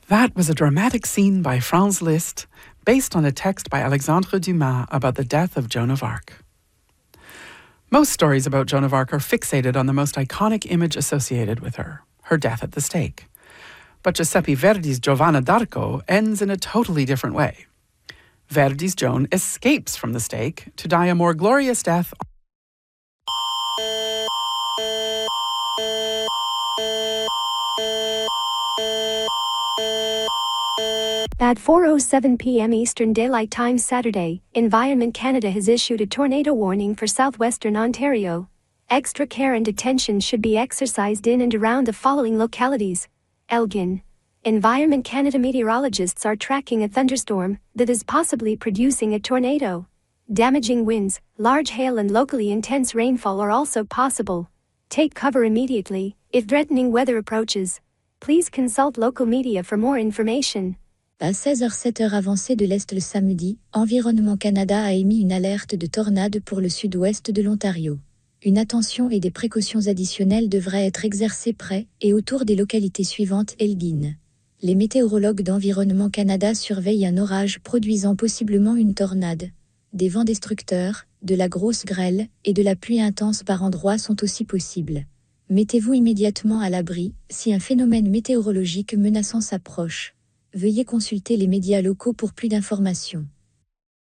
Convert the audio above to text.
That was a dramatic scene by Franz Liszt, based on a text by Alexandre Dumas about the death of Joan of Arc. Most stories about Joan of Arc are fixated on the most iconic image associated with her, her death at the stake. But Giuseppe Verdi's Giovanna d'Arco ends in a totally different way. Verdi's Joan escapes from the stake to die a more glorious death. At 4:07 p.m. Eastern Daylight Time Saturday, Environment Canada has issued a tornado warning for southwestern Ontario. Extra care and attention should be exercised in and around the following localities. Elgin. Environment Canada meteorologists are tracking a thunderstorm that is possibly producing a tornado. Damaging winds, large hail and locally intense rainfall are also possible. Take cover immediately if threatening weather approaches. Please consult local media for more information. À 16h07 avancée de l'Est le samedi, Environnement Canada a émis une alerte de tornade pour le sud-ouest de l'Ontario. Une attention et des précautions additionnelles devraient être exercées près et autour des localités suivantes Elgin. Les météorologues d'Environnement Canada surveillent un orage produisant possiblement une tornade. Des vents destructeurs, de la grosse grêle et de la pluie intense par endroits sont aussi possibles. Mettez-vous immédiatement à l'abri si un phénomène météorologique menaçant s'approche. Veuillez consulter les médias locaux pour plus d'informations.